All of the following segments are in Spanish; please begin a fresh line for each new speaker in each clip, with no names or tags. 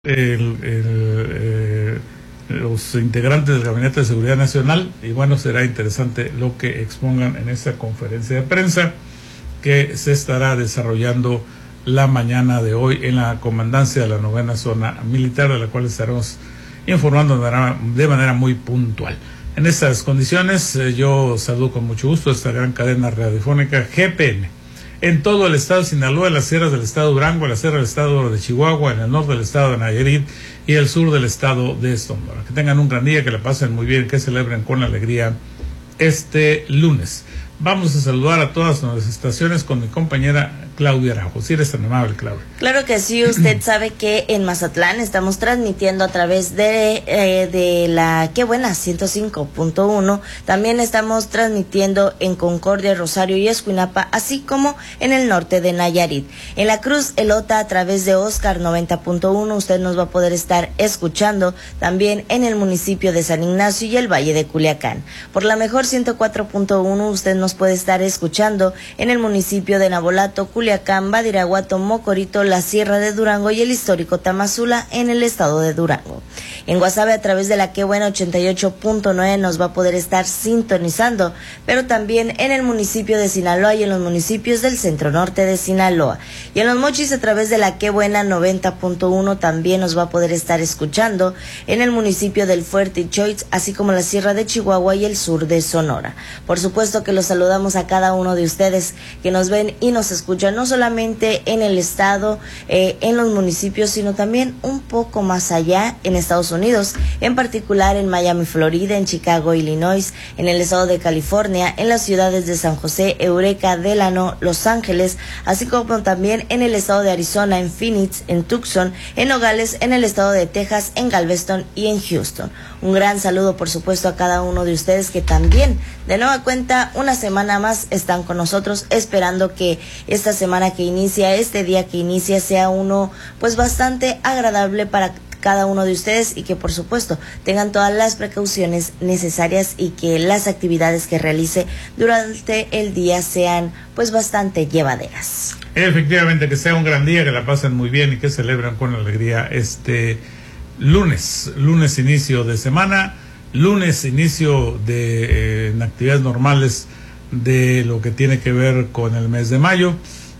Los integrantes del Gabinete de Seguridad Nacional, y bueno, será interesante lo que expongan en esta conferencia de prensa que se estará desarrollando la mañana de hoy en la comandancia de la 9ª Zona Militar, de la cual estaremos informando de manera muy puntual. En estas condiciones, yo saludo con mucho gusto esta gran cadena radiofónica GPN en todo el estado de Sinaloa, en las sierras del estado de Durango, en la sierra del estado de Chihuahua, en el norte del estado de Nayarit y el sur del estado de Sonora. Que tengan un gran día, que la pasen muy bien, que celebren con alegría este lunes. Vamos a saludar a todas nuestras estaciones con mi compañera Claudia Araujo. Si eres tan amable, Claudia.
Claro que sí, usted sabe que en Mazatlán estamos transmitiendo a través de la Qué Buena 105.1. También estamos transmitiendo en Concordia, Rosario y Escuinapa, así como en el norte de Nayarit. En la Cruz Elota a través de Oscar 90.1 usted nos va a poder estar escuchando, también en el municipio de San Ignacio y el Valle de Culiacán. Por la mejor 104.1 usted nos puede estar escuchando en el municipio de Nabolato, Culiacán, Badiraguato, Mocorito, la Sierra de Durango y el histórico Tamazula en el estado de Durango. En Guasave a través de la Qué Buena 88.9 nos va a poder estar sintonizando, pero también en el municipio de Sinaloa y en los municipios del centro norte de Sinaloa. Y en Los Mochis a través de la Qué Buena 90.1 también nos va a poder estar escuchando en el municipio del Fuerte y Choix, así como la Sierra de Chihuahua y el sur de Sonora. Por supuesto que los saludamos a cada uno de ustedes que nos ven y nos escuchan, no solamente en el estado, en los municipios, sino también un poco más allá en Estados Unidos, en particular en Miami, Florida, en Chicago, Illinois, en el estado de California, en las ciudades de San José, Eureka, Delano, Los Ángeles, así como también en el estado de Arizona, en Phoenix, en Tucson, en Nogales, en el estado de Texas, en Galveston y en Houston. Un gran saludo, por supuesto, a cada uno de ustedes que también, de nueva cuenta, una semana más están con nosotros, esperando que esta semana que inicia, este día que inicia, sea uno pues bastante agradable para cada uno de ustedes y que por supuesto tengan todas las precauciones necesarias y que las actividades que realice durante el día sean pues bastante llevaderas.
Efectivamente, que sea un gran día, que la pasen muy bien y que celebren con alegría este lunes inicio de semana, lunes inicio de en actividades normales de lo que tiene que ver con el mes de mayo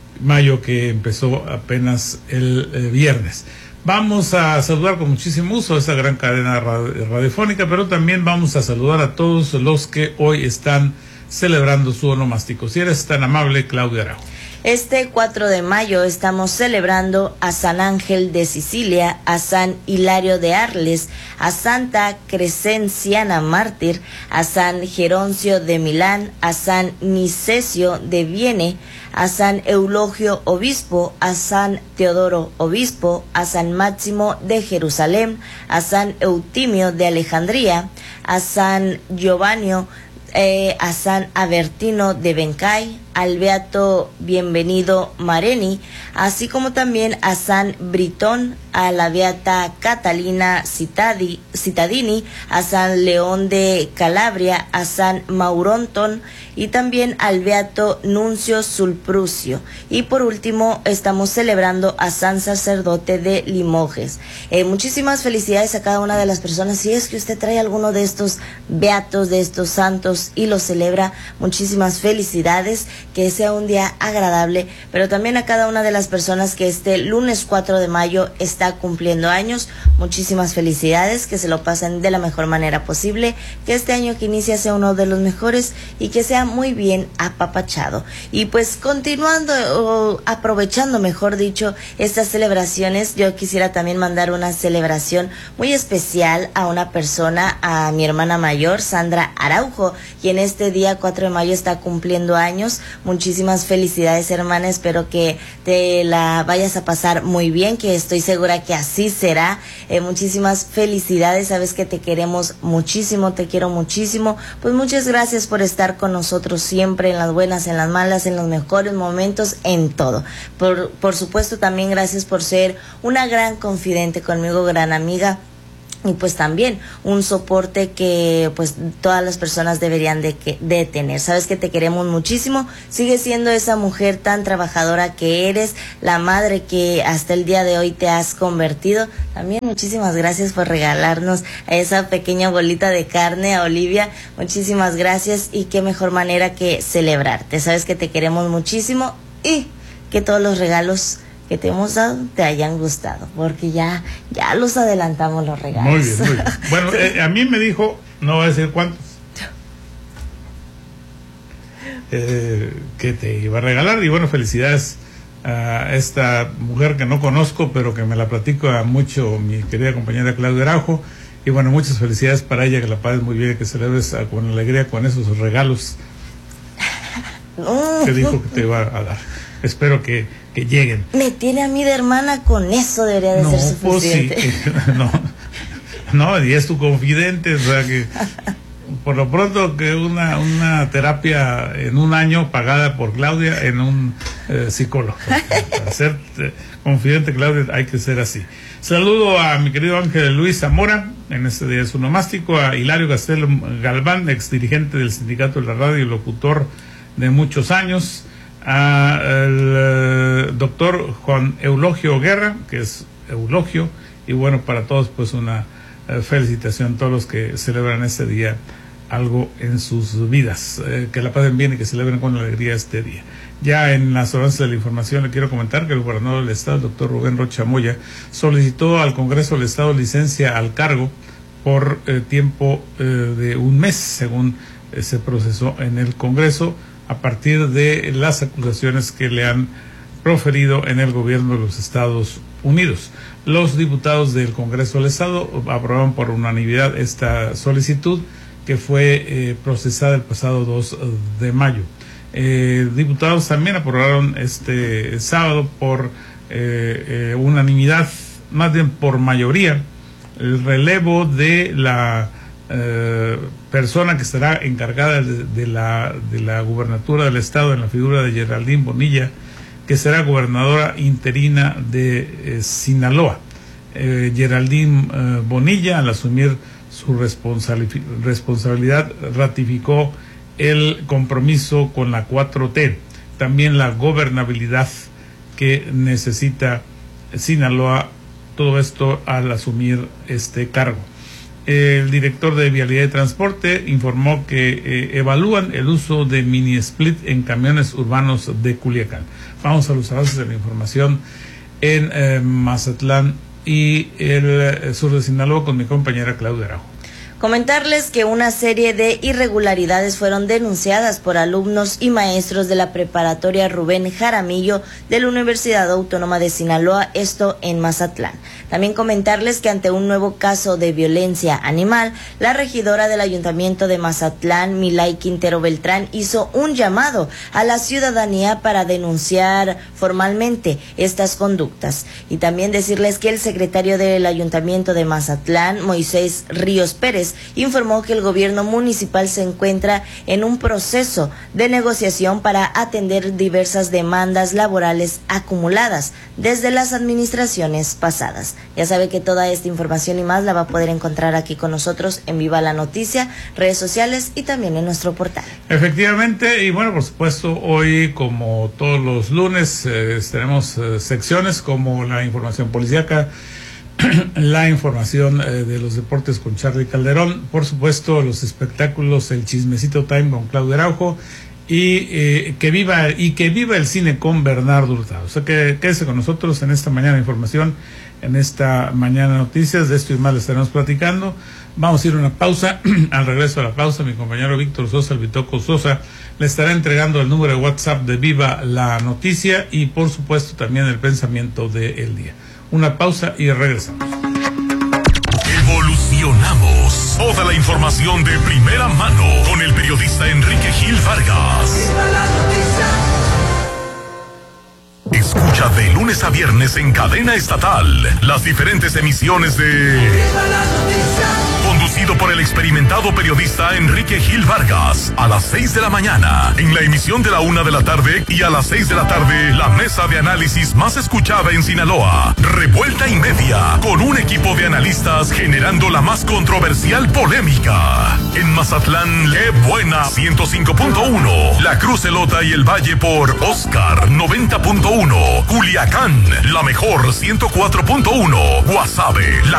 que empezó apenas el viernes. Vamos a saludar con muchísimo gusto a esta gran cadena radiofónica, pero también vamos a saludar a todos los que hoy están celebrando su onomástico. Si eres tan amable, Claudia Araujo.
Este 4 de mayo estamos celebrando a San Ángel de Sicilia, a San Hilario de Arles, a Santa Crescenciana Mártir, a San Geroncio de Milán, a San Nicesio de Vienne, a San Eulogio Obispo, a San Teodoro Obispo, a San Máximo de Jerusalén, a San Eutimio de Alejandría, a San Giovanni, a San Avertino de Bencay, al Beato Bienvenido Mareni, así como también a San Britón, a la Beata Catalina Cittadini, a San León de Calabria, a San Mauronton y también al Beato Nuncio Sulprucio. Y por último estamos celebrando a San Sacerdote de Limoges. Muchísimas felicidades a cada una de las personas. Si es que usted trae alguno de estos beatos, de estos santos y los celebra, muchísimas felicidades, que sea un día agradable, pero también a cada una de las personas que este lunes 4 de mayo está cumpliendo años, muchísimas felicidades, que se lo pasen de la mejor manera posible, que este año que inicia sea uno de los mejores y que sea muy bien apapachado. Y pues continuando o aprovechando, mejor dicho, estas celebraciones, yo quisiera también mandar una celebración muy especial a una persona, a mi hermana mayor, Sandra Araujo, y en este día 4 de mayo está cumpliendo años. Muchísimas felicidades, hermana, espero que te la vayas a pasar muy bien, que estoy segura que así será. Muchísimas felicidades, sabes que te queremos muchísimo, te quiero muchísimo. Pues muchas gracias por estar con nosotros siempre, en las buenas, en las malas, en los mejores momentos, en todo. Por supuesto también gracias por ser una gran confidente conmigo, gran amiga. y pues también un soporte que pues todas las personas deberían de tener. Sabes que te queremos muchísimo, sigue siendo esa mujer tan trabajadora que eres, la madre que hasta el día de hoy te has convertido. También muchísimas gracias por regalarnos a esa pequeña bolita de carne, a Olivia, muchísimas gracias, y qué mejor manera que celebrarte. Sabes que te queremos muchísimo y que todos los regalos que te hemos dado te hayan gustado, porque ya los adelantamos los regalos.
Muy bien, muy bien. Bueno, a mí me dijo, no voy a decir cuántos, que te iba a regalar, y bueno, felicidades a esta mujer que no conozco, pero que me la platica mucho mi querida compañera Claudia Araujo, y bueno, muchas felicidades para ella, que la pases muy bien, que celebres con alegría con esos regalos que dijo que te iba a dar. Espero que lleguen.
Me tiene a mí de hermana, con eso debería de ser suficiente.
Pues sí, no, y es tu confidente, o sea que por lo pronto que una terapia en un año pagada por Claudia en un psicólogo. Para ser confidente, Claudia, hay que ser así. Saludo a mi querido Ángel Luis Zamora, en este día de su nomástico, a Hilario Castelo Galván, ex dirigente del Sindicato de la Radio y locutor de muchos años, al doctor Juan Eulogio Guerra, que es Eulogio, y bueno, para todos pues una felicitación a todos los que celebran este día algo en sus vidas, que la pasen bien y que celebren con alegría este día. Ya en las horas de la información le quiero comentar que el gobernador del estado, el doctor Rubén Rocha Moya, solicitó al Congreso del Estado licencia al cargo por tiempo de un mes, según se procesó en el Congreso, a partir de las acusaciones que le han proferido en el gobierno de los Estados Unidos. Los diputados del Congreso del Estado aprobaron por unanimidad esta solicitud, que fue procesada el pasado 2 de mayo. Diputados también aprobaron este sábado por unanimidad, más bien por mayoría, el relevo de la persona que estará encargada de la gubernatura del estado, en la figura de Geraldine Bonilla, que será gobernadora interina de Sinaloa. Geraldine Bonilla, al asumir su responsabilidad, ratificó el compromiso con la 4T, también la gobernabilidad que necesita Sinaloa, todo esto al asumir este cargo. El director de Vialidad y Transporte informó que evalúan el uso de mini split en camiones urbanos de Culiacán. Vamos a los avances de la información en Mazatlán y el sur de Sinaloa con mi compañera Claudia Araujo.
Comentarles que una serie de irregularidades fueron denunciadas por alumnos y maestros de la preparatoria Rubén Jaramillo de la Universidad Autónoma de Sinaloa, esto en Mazatlán. También comentarles que ante un nuevo caso de violencia animal, la regidora del Ayuntamiento de Mazatlán, Milay Quintero Beltrán, hizo un llamado a la ciudadanía para denunciar formalmente estas conductas. Y también decirles que el secretario del Ayuntamiento de Mazatlán, Moisés Ríos Pérez, informó que el gobierno municipal se encuentra en un proceso de negociación para atender diversas demandas laborales acumuladas desde las administraciones pasadas. Ya sabe que toda esta información y más la va a poder encontrar aquí con nosotros en Viva la Noticia, redes sociales y también en nuestro portal.
Efectivamente, y bueno, por supuesto, hoy como todos los lunes tenemos secciones como la información policíaca, la información de los deportes con Charly Calderón, por supuesto los espectáculos, el Chismecito Time con Claudia Araujo, y que viva el cine con Bernardo Hurtado. O sea que quédese con nosotros en esta mañana de información, en esta mañana de noticias. De esto y más le estaremos platicando. Vamos a ir a una pausa. Al regreso de la pausa, mi compañero Víctor Sosa, el Bitoco Sosa, le estará entregando el número de WhatsApp de Viva la Noticia y por supuesto también el pensamiento del día. Una pausa y regresamos.
Evolucionamos. Toda la información de primera mano con el periodista Enrique Gil Vargas. Escucha de lunes a viernes en cadena estatal las diferentes emisiones de conducido por el experimentado periodista Enrique Gil Vargas, a las 6 de la mañana, en la emisión de la 1 de la tarde, y a las 6 de la tarde, la mesa de análisis más escuchada en Sinaloa, Revuelta y Media, con un equipo de analistas generando la más controversial polémica. En Mazatlán, qué buena 105.1, La Cruz, Elota y el Valle por Oscar 90.1, Culiacán, la mejor 104.1, Guasave, la